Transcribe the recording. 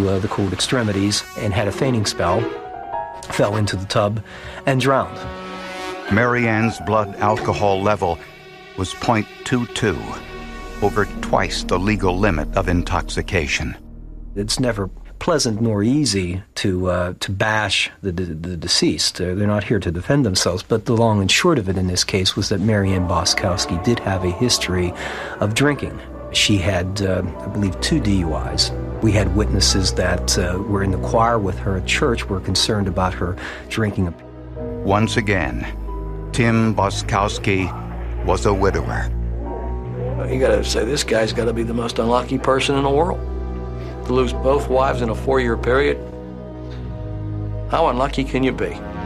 to the cold extremities and had a fainting spell, fell into the tub, and drowned. Mary Ann's blood alcohol level was .22, over twice the legal limit of intoxication. It's never pleasant nor easy to bash the deceased. They're not here to defend themselves, but the long and short of it in this case was that Mary Ann Boskowski did have a history of drinking. She had, I believe, 2 DUIs. We had witnesses that were in the choir with her at church were concerned about her drinking. Once again, Tim Boskowski was a widower. You gotta say, this guy's gotta be the most unlucky person in the world. To lose both wives in a 4-year period, how unlucky can you be?